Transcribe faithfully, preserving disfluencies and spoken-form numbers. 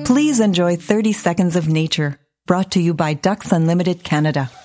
Please enjoy thirty seconds of nature, brought to you by Ducks Unlimited Canada.